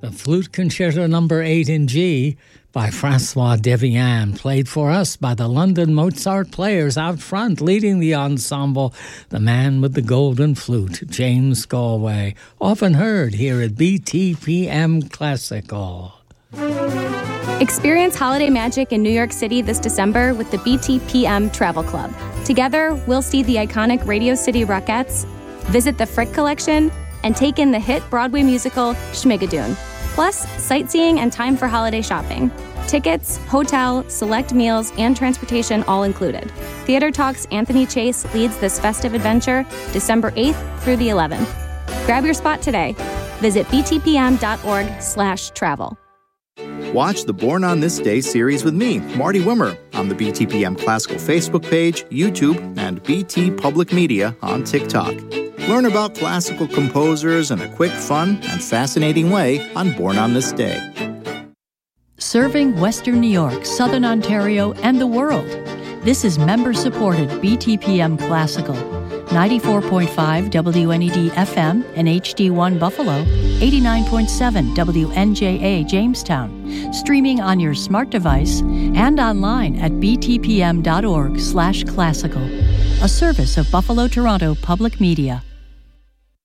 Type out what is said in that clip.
The Flute Concerto No. 8 in G by François Devian, played for us by the London Mozart players out front, leading the ensemble, the man with the golden flute, James Galway, often heard here at BTPM Classical. Experience holiday magic in New York City this December with the BTPM Travel Club. Together, we'll see the iconic Radio City Rockettes, visit the Frick Collection, and take in the hit Broadway musical Schmigadoon. Plus, sightseeing and time for holiday shopping. Tickets, hotel, select meals, and transportation all included. Theater Talk's Anthony Chase leads this festive adventure December 8th through the 11th. Grab your spot today. Visit btpm.org/travel. Watch the Born on This Day series with me, Marty Wimmer, on the BTPM Classical Facebook page, YouTube, and BT Public Media on TikTok. Learn about classical composers in a quick, fun, and fascinating way on Born on This Day. Serving Western New York, Southern Ontario, and the world. This is member-supported BTPM Classical. 94.5 WNED FM and HD1 Buffalo, 89.7 WNJA Jamestown, streaming on your smart device and online at btpm.org/classical, a service of Buffalo Toronto Public Media.